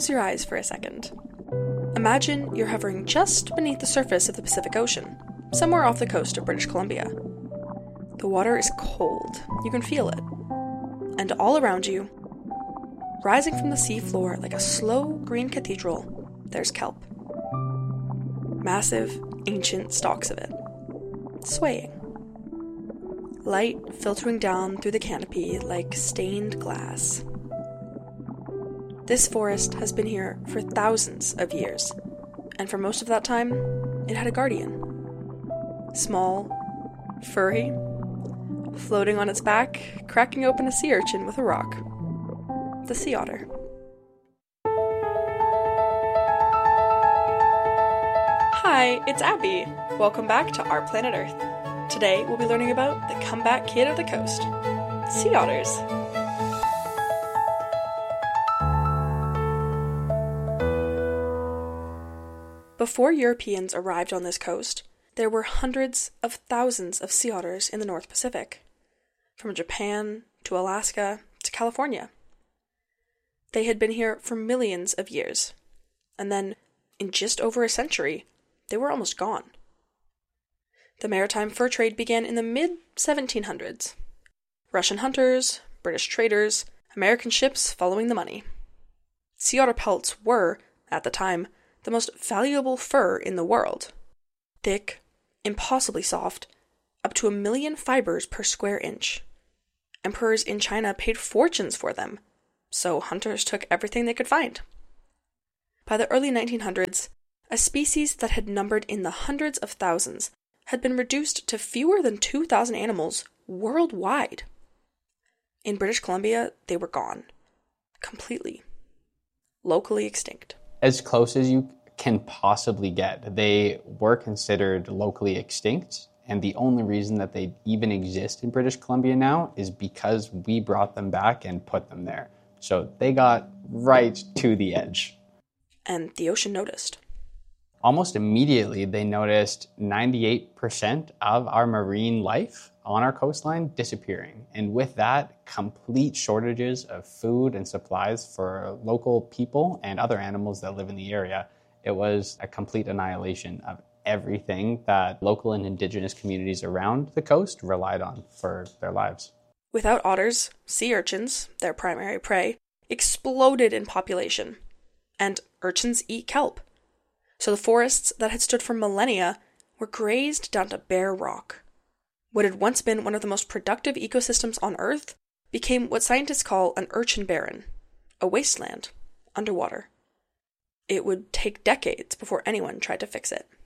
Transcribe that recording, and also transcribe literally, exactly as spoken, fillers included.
close your eyes for a second. Imagine you're hovering just beneath the surface of the Pacific Ocean, somewhere off the coast of British Columbia. The water is cold, you can feel it. And all around you, rising from the seafloor like a slow green cathedral, there's kelp. Massive, ancient stalks of it, swaying. Light filtering down through the canopy like stained glass. This forest has been here for thousands of years, and for most of that time, it had a guardian. Small, furry, floating on its back, cracking open a sea urchin with a rock. The sea otter. Hi, it's Abby. Welcome back to Our Planet Earth. Today we'll be learning about the comeback kid of the coast, sea otters. Before Europeans arrived on this coast, there were hundreds of thousands of sea otters in the North Pacific, from Japan to Alaska to California. They had been here for millions of years, and then, in just over a century, they were almost gone. The maritime fur trade began in the mid seventeen hundreds. Russian hunters, British traders, American ships following the money. Sea otter pelts were, at the time, the most valuable fur in the world. Thick, impossibly soft, up to a million fibers per square inch. Emperors in China paid fortunes for them, so hunters took everything they could find. By the early nineteen hundreds, a species that had numbered in the hundreds of thousands had been reduced to fewer than two thousand animals worldwide. In British Columbia, they were gone. Completely. Locally extinct. As close as you can possibly get. They were considered locally extinct, and the only reason that they even exist in British Columbia now is because we brought them back and put them there. So they got right to the edge. And the ocean noticed. Almost immediately, they noticed ninety-eight percent of our marine life on our coastline disappearing. And with that, complete shortages of food and supplies for local people and other animals that live in the area. It was a complete annihilation of everything that local and indigenous communities around the coast relied on for their lives. Without otters, sea urchins, their primary prey, exploded in population. And urchins eat kelp. So the forests that had stood for millennia were grazed down to bare rock. What had once been one of the most productive ecosystems on Earth became what scientists call an urchin barren, a wasteland, underwater. It would take decades before anyone tried to fix it.